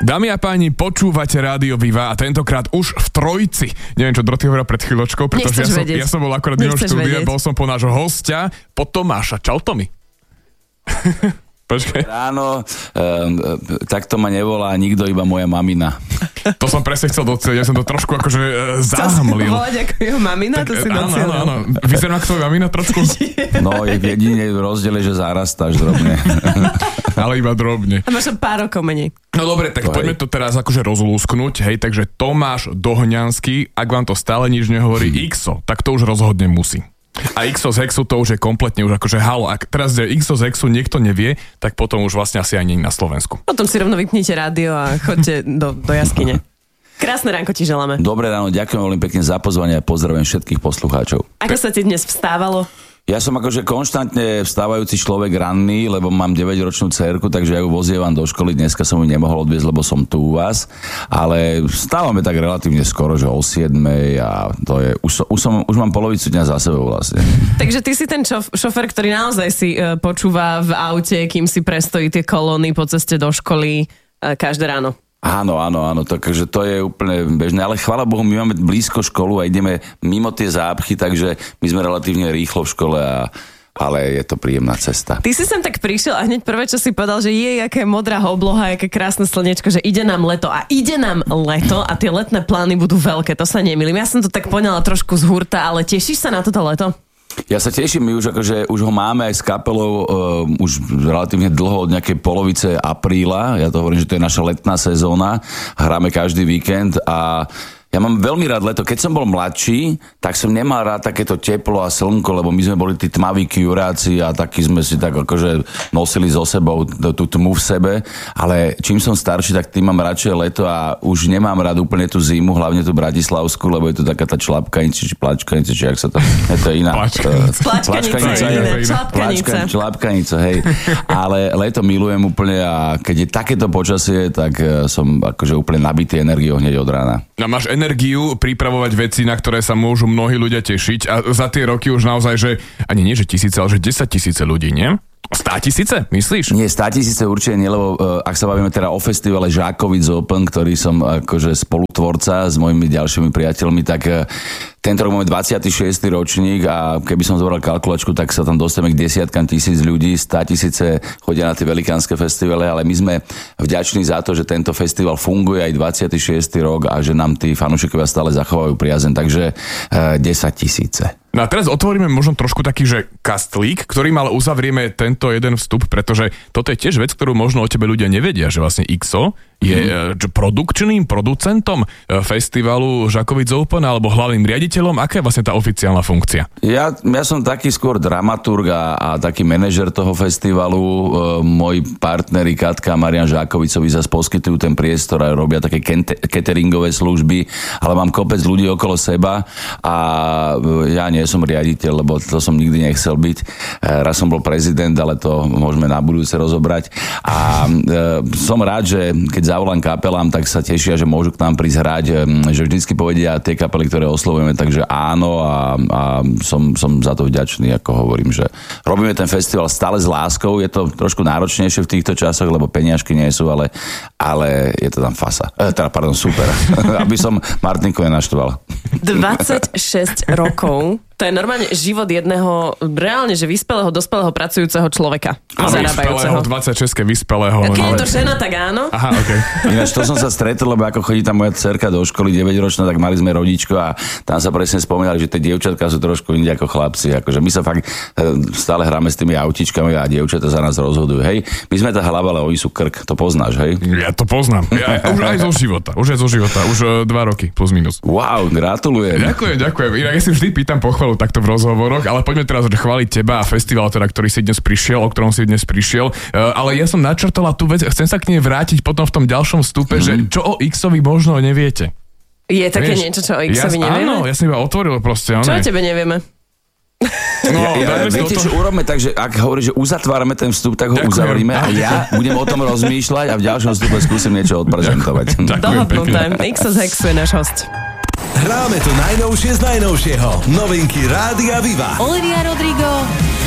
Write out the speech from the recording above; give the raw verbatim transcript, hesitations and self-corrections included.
Dámy a páni, počúvate Rádio Viva a tentokrát už v trojici. Neviem, čo Dorothy hovorila pred chvíľočkou, pretože ja som, ja som bol akorát mimo štúdia, bol som po nášho hostia, po Tomáša. Čau, Tomi. Počkej. Ráno, um, takto ma nevolá nikto, iba moja mamina. To som presne chcel doceliť, ja som to trošku akože uh, zahmlil. Chcel si volať ako jeho mamina, tak, to si docelil. Áno, áno, áno. Vyzerám ako tvoja mamina trošku. No, jedine rozdiel je, že zarastáš drobne. Ale iba drobne. A máš pár rokov menej. No dobre, tak to poďme hej. to teraz akože rozlúsknuť, hej, takže Tomáš Dohňanský, ak vám to stále nič nehovorí, hmm. Xo, tak to už rozhodne musí. A Xo z Hexu to už je kompletne už akože halo. Ak teraz je Xo z Hexu niekto nevie, tak potom už vlastne asi ani na Slovensku. Potom si rovno vypnite rádio a choďte do, do jaskyne. Krásne ránko ti želáme. Dobré ráno, ďakujem veľmi pekne za pozvanie a pozdravujem všetkých poslucháčov. Ako sa ti dnes vstávalo? Ja som akože konštantne vstávajúci človek ranný, lebo mám deväťročnú dcérku, takže ja ju vozievam do školy. Dneska som ju nemohol odviezť, lebo som tu u vás. Ale vstávame tak relatívne skoro, že o siedmej a to je... Už, som, už, som, už mám polovicu dňa za sebou vlastne. Takže ty si ten šof, šofer, ktorý naozaj si uh, počúva v aute, kým si prestojí tie kolóny po ceste do školy uh, každé ráno. Áno, áno, áno, takže to je úplne bežné, ale chvála Bohu, my máme blízko školu a ideme mimo tie zápchy, takže my sme relatívne rýchlo v škole, a, ale je to príjemná cesta. Ty si sem tak prišiel a hneď prvé, čo si povedal, že je, aká modrá obloha, aké krásne slnečko, že ide nám leto a ide nám leto a tie letné plány budú veľké, to sa nemýlim. Ja som to tak poňala trošku z hurta, ale tešíš sa na toto leto? Ja sa teším, my už akože už ho máme aj s kapelou uh, už relatívne dlho, od nejakej polovice apríla. Ja to hovorím, že to je naša letná sezóna. Hráme každý víkend a ja mám veľmi rád leto. Keď som bol mladší, tak som nemal rád takéto teplo a slnko, lebo my sme boli tí tmaví kiuráci a takí sme si tak akože nosili so sebou tú tmu v sebe. Ale čím som starší, tak tým mám radšej leto a už nemám rád úplne tú zimu, hlavne tú bratislavskú, lebo je to taká tá člapkanica, či plačkanica, či jak sa to... Je to iná. Plačkanica. Člapkanica, hej. Ale leto milujem úplne a keď je takéto počasie, tak som akože úplne nabitý energiou hneď od rána. A máš energiu pripravovať veci, na ktoré sa môžu mnohí ľudia tešiť a za tie roky už naozaj, že ani nie, že tisíce, ale že desať tisíce ľudí, nie? Stá tisíce, myslíš? Nie, stá tisíce určite nie, lebo uh, ak sa bavíme teda o festivale Žákovic Open, ktorý som akože spolutvorca s mojimi ďalšími priateľmi, tak uh, tento rok máme dvadsiaty šiesty ročník a keby som zobral kalkulačku, tak sa tam dostaneme k desiatkam tisíc ľudí, stá tisíce chodia na tie velikánske festivale, ale my sme vďační za to, že tento festival funguje aj dvadsiaty šiesty rok a že nám tí fanúšikovia stále zachovajú priazeň, takže uh, desať tisíce. No a teraz otvoríme možno trošku taký, že kastlík, ktorým ale uzavrieme tento jeden vstup, pretože toto je tiež vec, ktorú možno o tebe ľudia nevedia, že vlastne Xo je mm. produkčným producentom festivalu Žákovic Open alebo hlavným riaditeľom. Aká je vlastne tá oficiálna funkcia? Ja, ja som taký skôr dramaturg a, a taký manažer toho festivalu. E, moji partneri Katka a Marian Žákovicovi zase poskytujú ten priestor a robia také kente, cateringové služby, ale mám kopec ľudí okolo seba a ja nie som riaditeľ, lebo to som nikdy nechcel byť. E, raz som bol prezident, ale to môžeme na budúce rozobrať. A e, som rád, že keď zavolám kapelám, tak sa tešia, že môžu k nám prísť hrať, že vždycky povedia tie kapely, ktoré oslovujeme, takže áno a, a som, som za to vďačný, ako hovorím, že robíme ten festival stále s láskou, je to trošku náročnejšie v týchto časoch, lebo peniažky nie sú, ale, ale je to tam fasa. E, teda, pardon, super. Aby som Martinku nenaštval. dvadsaťšesť rokov. To je normálne život jedného reálne, že vyspelého, dospelého, pracujúceho človeka. A vyspelého, dvadsaťšesť vyspelého. A keď ale... je to žena, tak áno. Aha, okej. Okay. Ináč to som sa stretol, lebo ako chodí tam moja dcerka do školy deväťročná, tak mali sme rodičko a tam sa presne spomínali, že tie dievčatka sú trošku inde ako chlapci. Akože my sa fakt stále hráme s tými autičkami a dievčatá za nás rozhodujú. Hej, my sme tá hlava, ale oni sú krk. To poznáš, hej? Ja to poznám. Ja, už aj zo života. Už aj zo života. Už uh, dva roky, plus minus. Wow, gratulujem. Ďakujem, ďakujem. Inak ja si vždy pýtam pochvalu takto v rozhovoroch, ale poďme teraz chváliť teba a festival, teda, ktorý si dnes prišiel, o ktorom si dnes prišiel. Uh, ale ja som načrtala tú vec, chcem sa k nej vrátiť potom v tom ďalšom vstupe, mm. že čo o Xovi možno neviete. Je také Vieš, niečo, čo o Xovi ja, nevieme? Áno, ja som iba otvoril proste. Čo o tebe nevieme? No, ja, ja, viete, čo urobme, takže ak hovorí, že uzatvárame ten vstup, tak ho Ďakujem. uzavrime a ja budem o tom rozmýšľať a v ďalšom vstupe skúsim niečo odprezentovať. Dohodnuté. Xo z Hexu je náš host. Hráme to najnovšie z najnovšieho. Novinky Rádia Viva. Olivia Rodrigo.